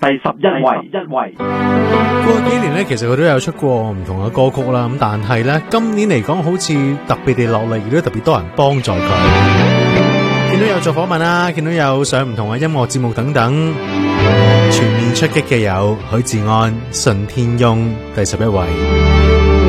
第11位。 過幾年咧，其實佢都有出過唔同嘅歌曲啦，咁但係咧今年嚟講，好似特別地落力，亦都特別多人幫助佢。見到有做訪問啦，見到有上唔同嘅音樂節目等等，全面出擊嘅有許志安、順天翁，第11位。